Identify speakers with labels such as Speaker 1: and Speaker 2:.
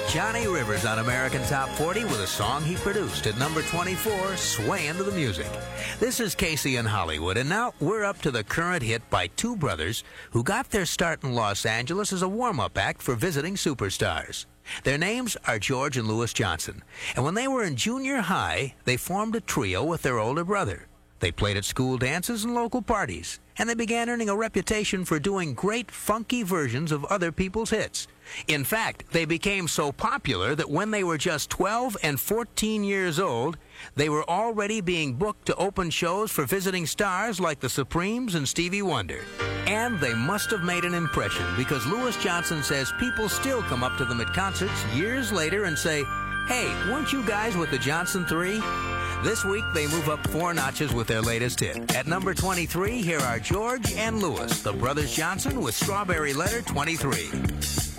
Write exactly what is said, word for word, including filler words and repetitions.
Speaker 1: Johnny Rivers on American Top forty with a song he produced at number twenty-four, swaying to the music. This is Casey in Hollywood, and now we're up to the current hit by two brothers who got their start in Los Angeles as a warm-up act for visiting superstars. Their names are George and Louis Johnson, and when they were in junior high, they formed a trio with their older brother. They played at school dances and local parties, and they began earning a reputation for doing great funky versions of other people's hits. In fact, they became so popular that when they were just twelve and fourteen years old, they were already being booked to open shows for visiting stars like the Supremes and Stevie Wonder. And they must have made an impression, because Louis Johnson says people still come up to them at concerts years later and say, "Hey, weren't you guys with the Johnson Three?" This week, they move up four notches with their latest hit. At number twenty-three, here are George and Louis, the Brothers Johnson with Strawberry Letter twenty-three.